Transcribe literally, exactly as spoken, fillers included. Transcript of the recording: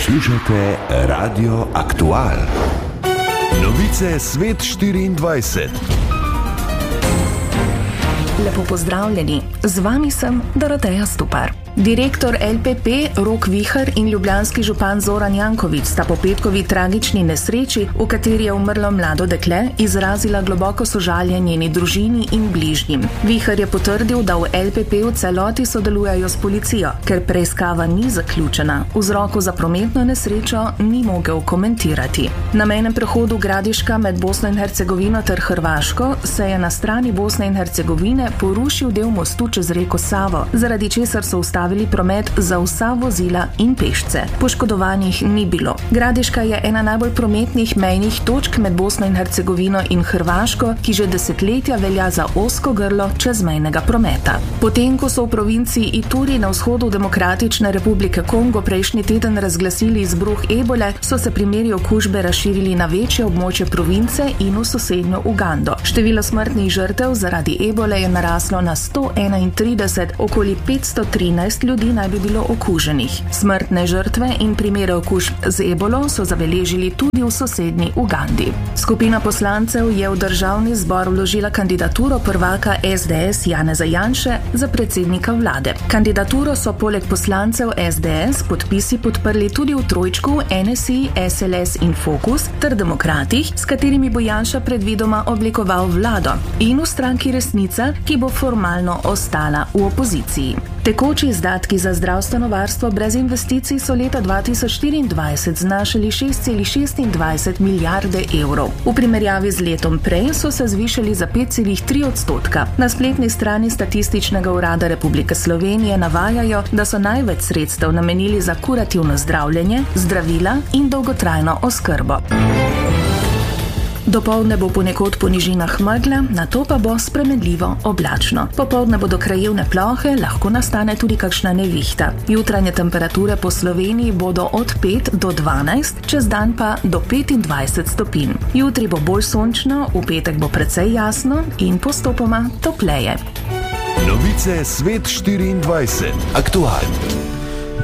Poslušate Radio Aktual. Novice Svet štiriindvajset. Lepo pozdravljeni, z vami sem Doroteja Stupar. Direktor L P P Rok Vihar in ljubljanski župan Zoran Janković sta po petkovi tragični nesreči, v kateri je umrlo mlado dekle, izrazila globoko sožalje njeni družini in bližnjim. Vihar je potrdil, da v L P P v celoti sodelujejo s policijo, ker preiskava ni zaključena. Vzroku za prometno nesrečo ni mogel komentirati. Na mejnem prehodu Gradiška med Bosno in Hercegovino ter Hrvaško se je na strani Bosne in Hercegovine porušil del mostu čez reko Savo, zaradi česar so ustavili promet za vsa vozila in pešce. Poškodovanih ni bilo. Gradiška je ena najbolj prometnih mejnih točk med Bosno in Hercegovino in Hrvaško, ki že desetletja velja za ozko grlo čezmejnega prometa. Potem, ko so v provinciji Ituri na vzhodu Demokratične republike Kongo prejšnji teden razglasili izbruh ebole, so se primeri okužbe razširili na večje območje province in v sosednjo Ugando. Število smrtnih žrtev zaradi ebole je naraslo na sto enaintrideset, okoli petsto trinajst ljudi naj bi bilo okuženih. Smrtne žrtve in primere okužb z ebolo so zabeležili tudi v sosednji Ugandi. Skupina poslancev je v državni zbor vložila kandidaturo prvaka S D S Janeza Janše za predsednika vlade. Kandidaturo so poleg poslancev S D S podpisi podprli tudi v trojčku N S I, S L S in Fokus ter demokratih, s katerimi bo Janša predvidoma oblikoval vlado, in v stranki Resnica, ki bo formalno ostala v opoziciji. Tekoči izdatki za zdravstveno varstvo brez investicij so leta dva tisoč štiriindvajset znašali šest celih šestindvajset milijarde evrov. V primerjavi z letom prej so se zvišali za pet celih tri odstotka. Na spletni strani Statističnega urada Republike Slovenije navajajo, da so največ sredstev namenili za kurativno zdravljenje, zdravila in dolgotrajno oskrbo. Dopoldne bo ponekod po nižinah megla, nato pa bo spremenljivo oblačno. Popoldne bodo krajevne plohe, lahko nastane tudi kakšna nevihta. Jutranje temperature po Sloveniji bodo od pet do dvanajst, čez dan pa do petindvajset stopinj. Jutri bo bolj sončno, v petek bo precej jasno in postopoma topleje. Novice Svet štiriindvajset. Aktualni.